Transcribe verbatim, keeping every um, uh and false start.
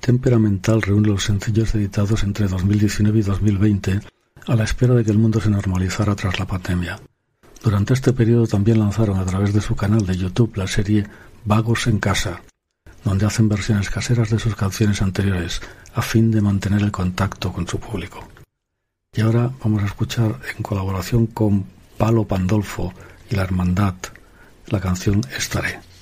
Temperamental reúne los sencillos editados entre dos mil diecinueve y dos mil veinte a la espera de que el mundo se normalizara tras la pandemia. Durante este periodo también lanzaron a través de su canal de YouTube la serie Vagos en Casa, donde hacen versiones caseras de sus canciones anteriores a fin de mantener el contacto con su público. Y ahora vamos a escuchar en colaboración con Palo Pandolfo y La Hermandad la canción Estaré.